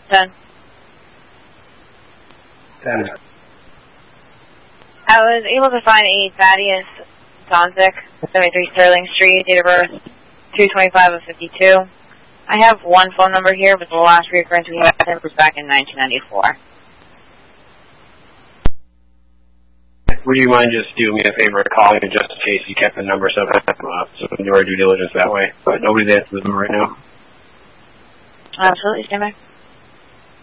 10. 10. I was able to find a Thaddeus Donzik, 73 Sterling Street, date of birth 2/25 of 52. I have one phone number here, but the last reoccurrence we had was back in 1994. Would you mind just doing me a favor of calling just in case you kept the number so we can do our due diligence that way? But nobody's answering the number right now. Absolutely, stand by.